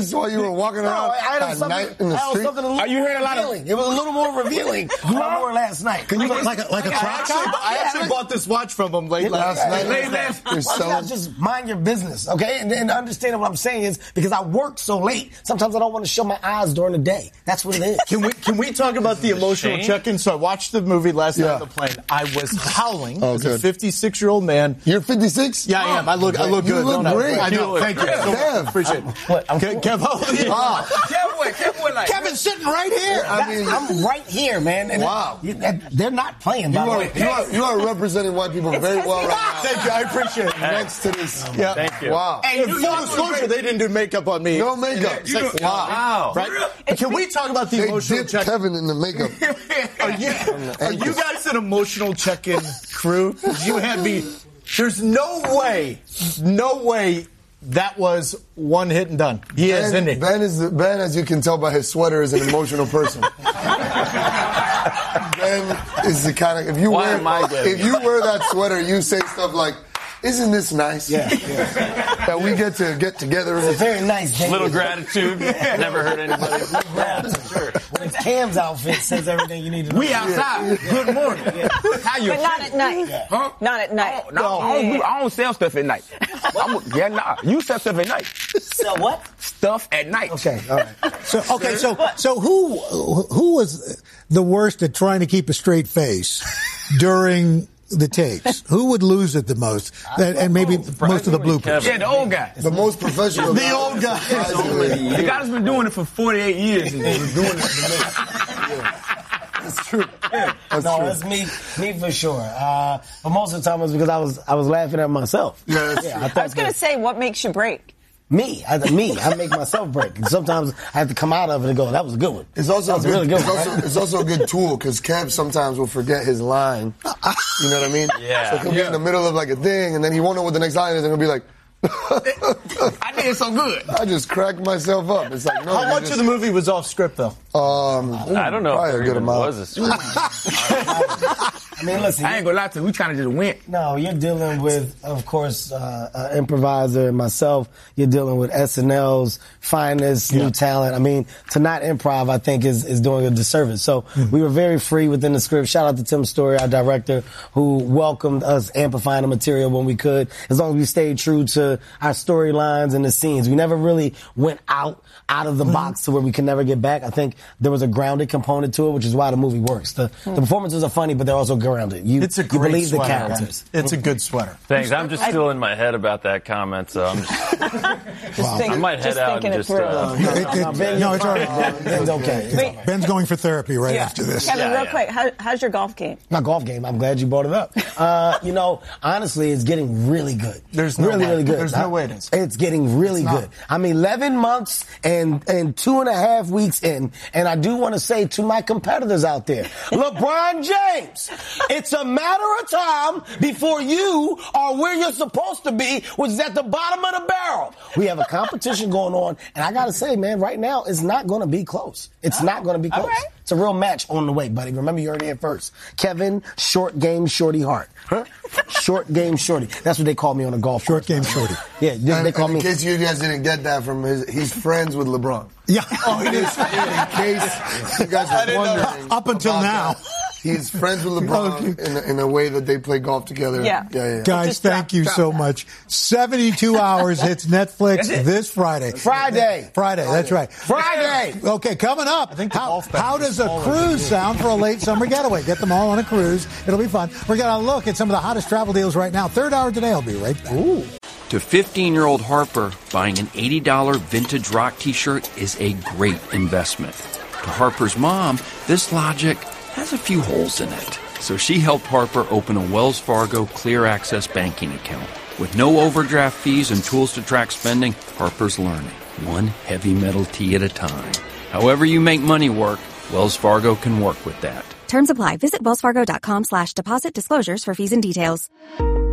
this while you were walking around at night in the street? Are you hearing a lot of? It was a little more revealing than I wore last night. Can you like a crack shop? I actually bought this watch from him late last night. Just mind your business, okay? And understand what I'm saying is because I work so late, sometimes I don't want to show my eyes during the day. That's what it is. Can we talk about the emotional check-in? So I watched the movie last night on the plane. I was howling as a 56-year-old man. You're 56? Yeah, I am. I look good. You look great. I know. Thank you. So appreciate it. Kev, how old are you? Kevin's sitting right here. I'm right here, man. And wow. They're not playing, by the way. You are representing white people very well right now. Thank you. I appreciate it. Next to this. Yeah. Thank you. Wow. And full disclosure, they didn't do makeup on me. No makeup. Wow. Right? Can we talk about the emotional check-in? Kevin in the makeup. Are you guys an emotional check-in crew? You had me. There's no way that was one hit and done. He is, isn't he? Ben, as you can tell by his sweater, is an emotional person. Ben is the kind of if you wear that sweater, you say stuff like, "Isn't this nice?" Yeah. That we get together. It's a very nice day. Little gratitude. Never hurt anybody. Sure. When Cam's outfit says everything you need to know. We outside. Good morning. How you? But not at night. Yeah. Huh? Not at night. No, I don't sell stuff at night. You sell stuff at night. Sell what? Stuff at night. Okay, all right. So who was the worst at trying to keep a straight face during the takes? Who would lose it the most? And maybe most of the bloopers. Yeah, the old guy. The most professional. The old guy. The guy that's been doing it for 48 years is doing it for me. That's true. That's me for sure. But most of the time it was because I was laughing at myself. I was going to say, what makes you break? Me. I make myself break. And sometimes I have to come out of it and go, that was a good one. It's also a really good one. It's also a good tool because Kev sometimes will forget his line. You know what I mean? Yeah. So he'll be in the middle of like a thing and then he won't know what the next line is and he'll be like, I did so good. I just cracked myself up. It's like, no. How much of the movie was off script, though? I don't know. Probably a good amount. Was a script. I mean, listen. I ain't gonna lie to you. We kind of just went. No, you're dealing with, of course, an improviser and myself. You're dealing with SNL's finest new talent. I mean, to not improv, I think, is doing a disservice. So we were very free within the script. Shout out to Tim Story, our director, who welcomed us amplifying the material when we could, as long as we stayed true to our storylines and the scenes. We never really went out of the box to where we could never get back. I think there was a grounded component to it, which is why the movie works. The performances are funny, but they're also grounded. It's a great believe sweater. the characters. It's a good sweater. Thanks. I'm just still in my head about that comment, so I'm just I might head out and just. No, it's all right. Ben's okay. Ben's going for therapy after this. Kevin, real quick, how's your golf game? My golf game. I'm glad you brought it up. Honestly, it's getting really good. There's no way. Really good. There's no way it is. It's getting really good. I'm 11 months and 2.5 weeks in, and I do want to say to my competitors out there, LeBron James, it's a matter of time before you are where you're supposed to be, which is at the bottom of the barrel. We have a competition going on, and I got to say, man, right now, it's not going to be close. It's not going to be close. Right. It's a real match on the way, buddy. Remember, you heard it here first. Kevin, Short Game Shorty Hart. Huh? Short Game Shorty. That's what they call me on a golf Short course. Game Shorty. Yeah, they call me. In case you guys didn't get that from he's friends with LeBron. Yeah. Oh, it is. In case you guys were wondering. Up until now. He's friends with LeBron in a way that they play golf together. Yeah. Guys, thank you so much. 72 Hours hits Netflix this Friday. Friday, that's right. Friday. Okay, coming up. How does a cruise sound for a late summer getaway? Get them all on a cruise. It'll be fun. We're going to look at some of the hottest travel deals right now. Third hour today. I'll be right back. Ooh. To 15-year-old Harper, buying an $80 vintage rock t-shirt is a great investment. To Harper's mom, this logic has a few holes in it. So she helped Harper open a Wells Fargo Clear Access banking account. With no overdraft fees and tools to track spending, Harper's learning, one heavy metal tea at a time. However you make money work, Wells Fargo can work with that. Terms apply. Visit wellsfargo.com/deposit disclosures for fees and details.